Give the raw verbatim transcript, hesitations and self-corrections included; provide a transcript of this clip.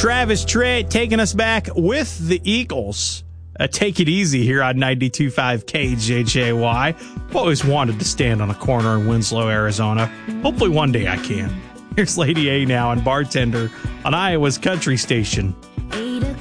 Travis Tritt taking us back with the Eagles. Uh, take it easy here on ninety-two point five K J J Y. I've always wanted to stand on a corner in Winslow, Arizona. Hopefully one day I can. Here's Lady A now and Bartender on Iowa's Country Station.